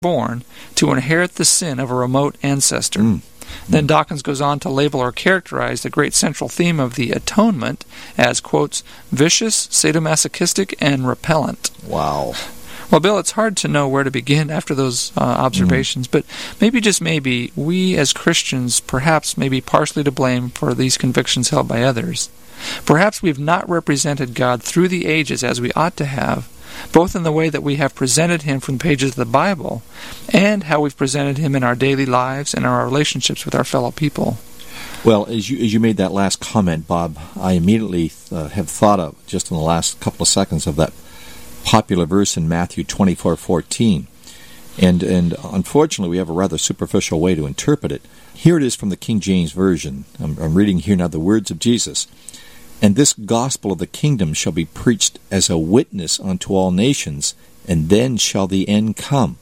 born to inherit the sin of a remote ancestor. Then Dawkins goes on to label or characterize the great central theme of the atonement as, quotes, vicious, sadomasochistic, and repellent. Wow. Well, Bill, it's hard to know where to begin after those observations, but maybe, just maybe, we as Christians perhaps may be partially to blame for these convictions held by others. Perhaps we've not represented God through the ages as we ought to have, both in the way that we have presented Him from the pages of the Bible and how we've presented Him in our daily lives and our relationships with our fellow people. Well, as you made that last comment, Bob, I immediately have thought of, just in the last couple of seconds, of that popular verse in Matthew 24:14. And unfortunately, we have a rather superficial way to interpret it. Here it is from the King James Version. I'm reading here now the words of Jesus. And this gospel of the kingdom shall be preached as a witness unto all nations, and then shall the end come.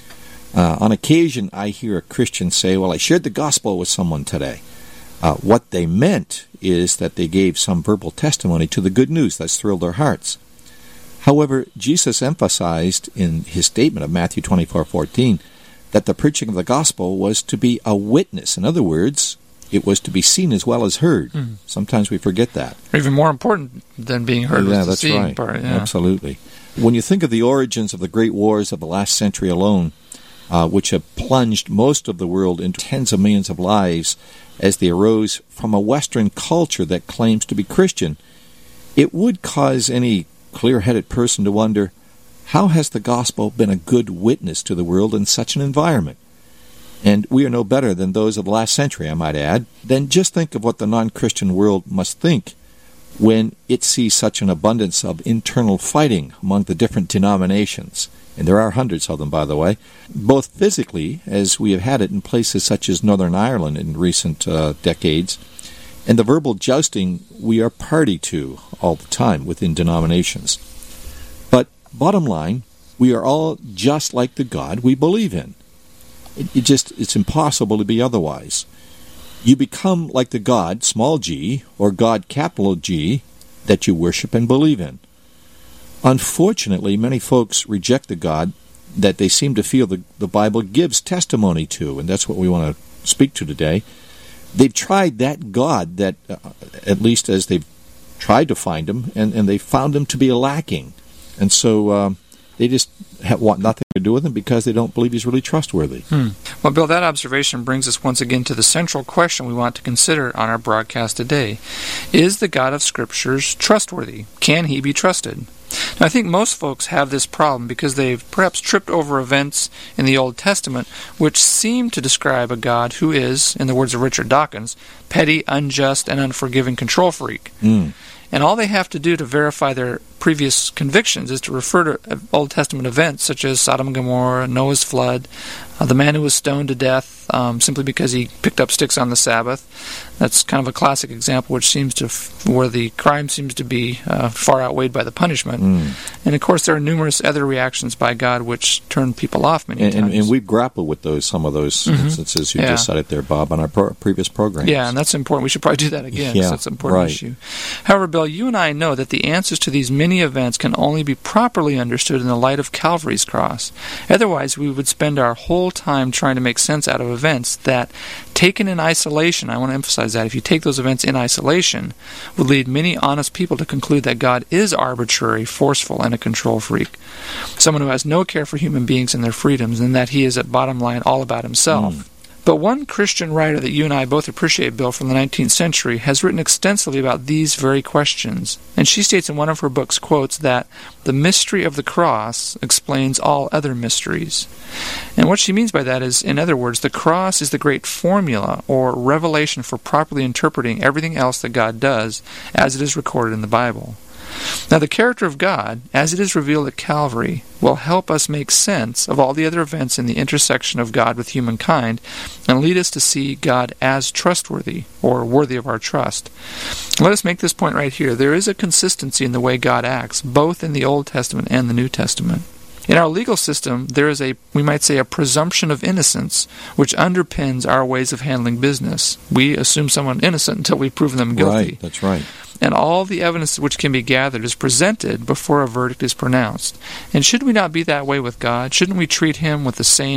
On occasion, I hear a Christian say, well, I shared the gospel with someone today. What they meant is that they gave some verbal testimony to the good news that's thrilled their hearts. However, Jesus emphasized in his statement of Matthew 24:14 that the preaching of the gospel was to be a witness. In other words, it was to be seen as well as heard. Sometimes we forget that. Or even more important than being heard was the seeing right. part. Yeah. Absolutely. When you think of the origins of the great wars of the last century alone, which have plunged most of the world into tens of millions of lives as they arose from a Western culture that claims to be Christian, it would cause any clear-headed person to wonder, how has the gospel been a good witness to the world in such an environment? And we are no better than those of the last century, I might add. Then just think of what the non-Christian world must think when it sees such an abundance of internal fighting among the different denominations. And there are hundreds of them, by the way, both physically, as we have had it in places such as Northern Ireland in recent decades, and the verbal jousting we are party to all the time within denominations. But bottom line, we are all just like the God we believe in. It's impossible to be otherwise. You become like the God, small g, or God, capital G, that you worship and believe in. Unfortunately, many folks reject the God that they seem to feel the Bible gives testimony to, and that's what we want to speak to today. They've tried that God that, at least as they've tried to find him, and they found him to be lacking. And so they just want nothing to do with him because they don't believe he's really trustworthy. Well, Bill, that observation brings us once again to the central question we want to consider on our broadcast today. Is the God of Scriptures trustworthy? Can he be trusted? Now, I think most folks have this problem because they've perhaps tripped over events in the Old Testament which seem to describe a God who is, in the words of Richard Dawkins, petty, unjust, and unforgiving control freak. And all they have to do to verify their previous convictions is to refer to Old Testament events such as Sodom and Gomorrah, Noah's flood, the man who was stoned to death simply because he picked up sticks on the Sabbath. That's kind of a classic example which seems to where the crime seems to be far outweighed by the punishment. And of course there are numerous other reactions by God which turn people off many times. And we've grappled with some of those instances you just cited there, Bob, on our previous programs. Yeah, and that's important. We should probably do that again because that's an important issue. However, Bill, you and I know that the answers to these many events can only be properly understood in the light of Calvary's cross. Otherwise, we would spend our whole time trying to make sense out of events that, taken in isolation, I want to emphasize that, if you take those events in isolation, would lead many honest people to conclude that God is arbitrary, forceful, and a control freak. Someone who has no care for human beings and their freedoms, and that he is, at bottom line, all about himself. But one Christian writer that you and I both appreciate, Bill, from the 19th century, has written extensively about these very questions. And she states in one of her books, quotes, that the mystery of the cross explains all other mysteries. And what she means by that is, in other words, the cross is the great formula or revelation for properly interpreting everything else that God does as it is recorded in the Bible. Now, the character of God, as it is revealed at Calvary, will help us make sense of all the other events in the intersection of God with humankind and lead us to see God as trustworthy or worthy of our trust. Let us make this point right here. There is a consistency in the way God acts, both in the Old Testament and the New Testament. In our legal system, there is we might say, a presumption of innocence, which underpins our ways of handling business. We assume someone innocent until we prove them guilty. Right, that's right. And all the evidence which can be gathered is presented before a verdict is pronounced. And should we not be that way with God? Shouldn't we treat Him with the same